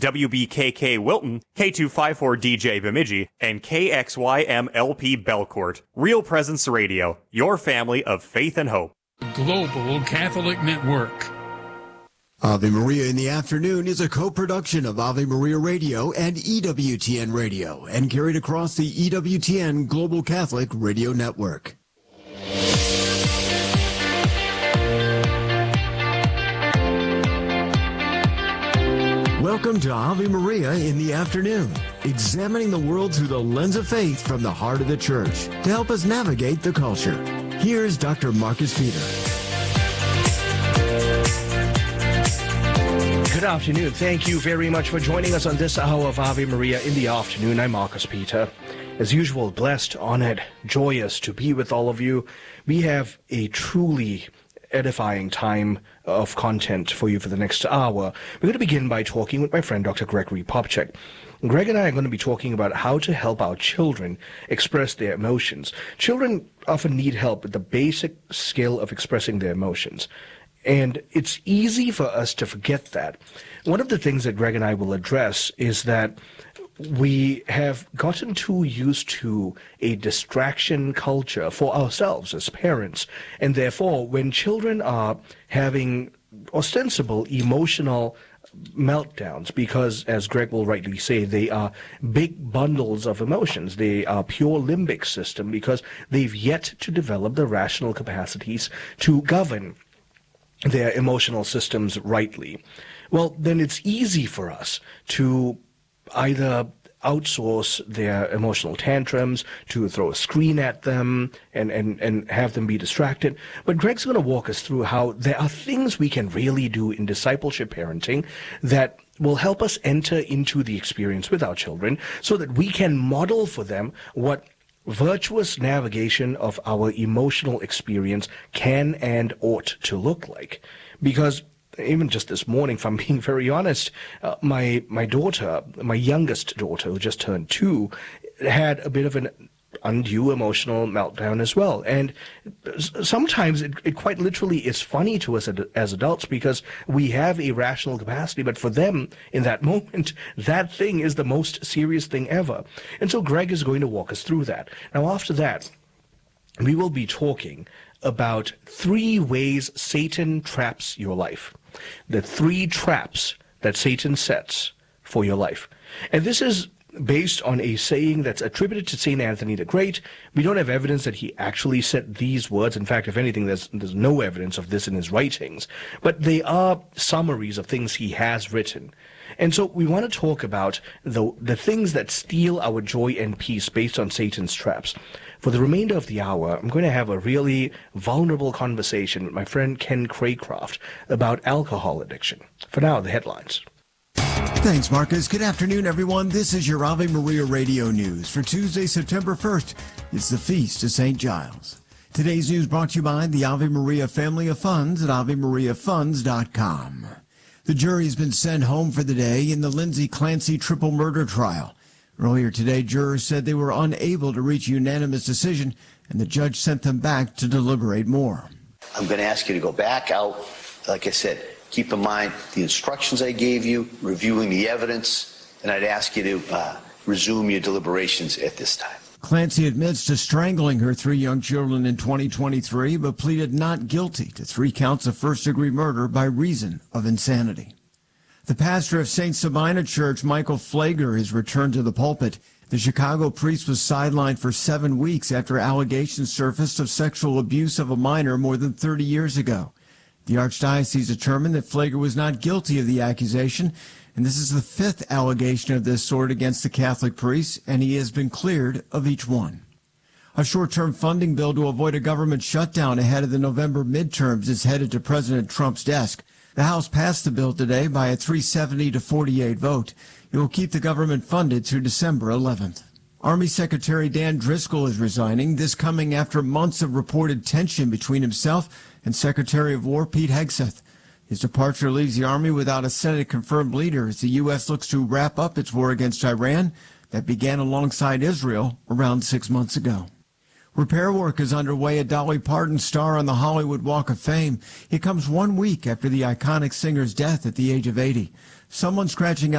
WBKK Wilton, K254DJ Bemidji, and KXYM-LP Belcourt. Real Presence Radio, your family of faith and hope. Global Catholic Network. Ave Maria in the Afternoon is a co-production of Ave Maria Radio and EWTN Radio and carried across the EWTN Global Catholic Radio Network. Welcome to Ave Maria in the Afternoon, examining the world through the lens of faith from the heart of the Church to help us navigate the culture. Here's Dr. Marcus Peter. Good afternoon. Thank you very much for joining us on this hour of Ave Maria in the Afternoon. I'm Marcus Peter. As usual, blessed, honored, joyous to be with all of you. We have a truly edifying time of content for you for the next hour. We're going to begin by talking with my friend Dr. Gregory Popcak. Greg and I are going to be talking about how to help our children express their emotions. Children often need help with the basic skill of expressing their emotions. And it's easy for us to forget that. One of the things that Greg and I will address is that we have gotten too used to a distraction culture for ourselves as parents. And therefore, when children are having ostensible emotional meltdowns, because, as Greg will rightly say, they are big bundles of emotions. They are pure limbic system because they've yet to develop the rational capacities to govern their emotional systems rightly. Well, then it's easy for us to either outsource their emotional tantrums, to throw a screen at them and have them be distracted. But Greg's going to walk us through how there are things we can really do in discipleship parenting that will help us enter into the experience with our children so that we can model for them what virtuous navigation of our emotional experience can and ought to look like. Because even just this morning, if I'm being very honest, my daughter, my youngest daughter, who just turned 2, had a bit of an undue emotional meltdown as well. And sometimes it quite literally is funny to us as adults because we have a rational capacity, but for them in that moment, that thing is the most serious thing ever. And so Greg is going to walk us through that. Now, after that, we will be talking about 3 ways Satan traps your life. The 3 traps that Satan sets for your life. And this is based on a saying that's attributed to St. Anthony the Great. We don't have evidence that he actually said these words. In fact, if anything, there's no evidence of this in his writings. But they are summaries of things he has written. And so we want to talk about the things that steal our joy and peace based on Satan's traps. For the remainder of the hour, I'm going to have a really vulnerable conversation with my friend Ken Craycroft about alcohol addiction. For now, the headlines. Thanks, Marcus. Good afternoon, everyone. This is your Ave Maria Radio News for Tuesday, September 1st. It's the Feast of St. Giles. Today's news brought to you by the Ave Maria Family of Funds at AveMariaFunds.com. The jury has been sent home for the day in the Lindsay Clancy triple murder trial. Earlier today, jurors said they were unable to reach a unanimous decision, and the judge sent them back to deliberate more. I'm going to ask you to go back out. Like I said, keep in mind the instructions I gave you, reviewing the evidence, and I'd ask you to resume your deliberations at this time. Clancy admits to strangling her 3 young children in 2023, but pleaded not guilty to 3 counts of first-degree murder by reason of insanity. The pastor of St. Sabina Church, Michael Flager, has returned to the pulpit. The Chicago priest was sidelined for 7 weeks after allegations surfaced of sexual abuse of a minor more than 30 years ago. The Archdiocese determined that Flager was not guilty of the accusation, and this is the 5th allegation of this sort against the Catholic priest, and he has been cleared of each one. A short-term funding bill to avoid a government shutdown ahead of the November midterms is headed to President Trump's desk. The House passed the bill today by a 370 to 48 vote. It will keep the government funded through December 11th. Army Secretary Dan Driscoll is resigning, this coming after months of reported tension between himself and Secretary of War Pete Hegseth. His departure leaves the Army without a Senate-confirmed leader as the U.S. looks to wrap up its war against Iran that began alongside Israel around 6 months ago. Repair work is underway at Dolly Parton's star on the Hollywood Walk of Fame. It comes 1 week after the iconic singer's death at the age of 80. Someone scratching out